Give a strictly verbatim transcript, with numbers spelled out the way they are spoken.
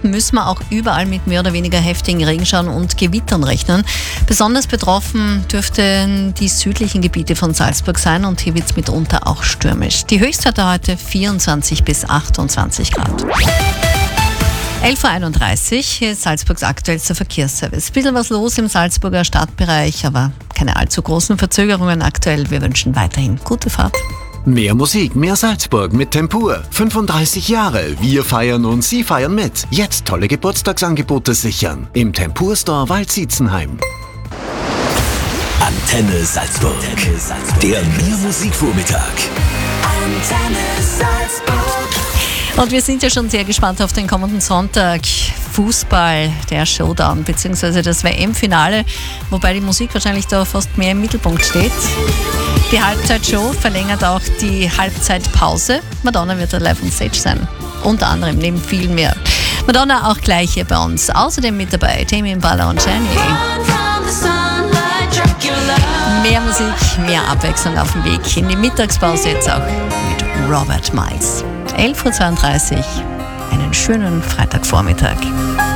müssen wir auch überall mit mehr oder weniger heftigen Regenschauern und Gewittern rechnen. Besonders betroffen dürften die südlichen Gebiete von Salzburg sein und hier wird es mitunter auch stürmisch. Die Höchstwerte heute vierundzwanzig bis achtundzwanzig Grad. elf Uhr einunddreißig, hier ist Salzburgs aktuellster Verkehrsservice. Ein bisschen was los im Salzburger Stadtbereich, aber keine allzu großen Verzögerungen aktuell. Wir wünschen weiterhin gute Fahrt. Mehr Musik, mehr Salzburg mit Tempur. fünfunddreißig Jahre. Wir feiern und Sie feiern mit. Jetzt tolle Geburtstagsangebote sichern. Im Tempur Store Waldsietzenheim. Antenne Salzburg. Antenne Salzburg. Der Mehr Musikvormittag. Antenne Salzburg. Und wir sind ja schon sehr gespannt auf den kommenden Sonntag. Fußball, der Showdown bzw. das W M-Finale, wobei die Musik wahrscheinlich da fast mehr im Mittelpunkt steht. Die Halbzeitshow verlängert auch die Halbzeitpause. Madonna wird da live on stage sein. Unter anderem, neben viel mehr. Madonna auch gleich hier bei uns. Außerdem mit dabei Tame Impala und Jenny. Mehr Musik, mehr Abwechslung auf dem Weg in die Mittagspause jetzt auch mit Robert Miles. elf Uhr zweiunddreißig, einen schönen Freitagvormittag.